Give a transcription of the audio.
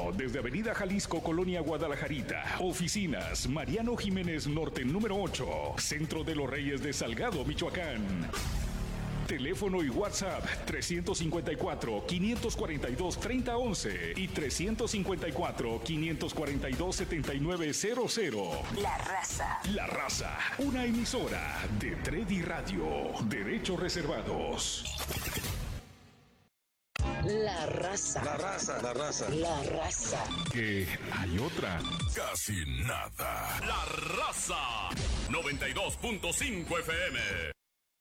desde Avenida Jalisco, Colonia Guadalajarita. Oficinas, Mariano Jiménez Norte, número 8, Centro de los Reyes de Salgado, Michoacán. Teléfono y WhatsApp 354-542-3011 y 354-542-7900. La Raza. La Raza, una emisora de Tredi Radio. Derechos reservados. La Raza. La Raza, la Raza. La Raza. Que hay otra. Casi nada. La Raza 92.5 FM.